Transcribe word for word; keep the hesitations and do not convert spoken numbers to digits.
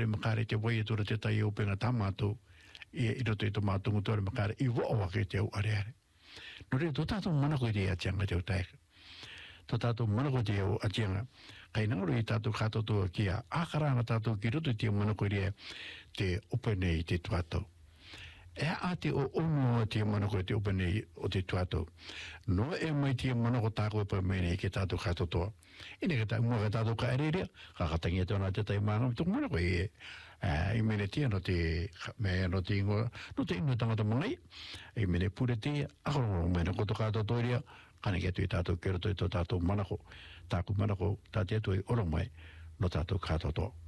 tore makare te wai tore te tai upenga tamatu e i roto i to mātungu tore makare i wo awa ke te au are are. No re, tō tātou manako i te atianga te o taika. Tō tātou manako i te au atianga. Kai nangaro i tātou katotoa kia ākaranga tātou ki roto i te manako i te opene i te tuatau. E a te o ono te manako te opene o te tuatau. No e mai te manako tāko e pamene ke tātou katotoa. Ine ka mua ka tātou ka ererea, ka katangia te ona te tai maanga mi tōku manako e i mene tia no te me no te ingoa, no te ingoa tangata mangai, i mene pure te, akoro mene koto katotoa rea, kane kia tui tātou kero tui tō tātou manako, tāku manako, tātia tui oro mai, no tātou katotoa.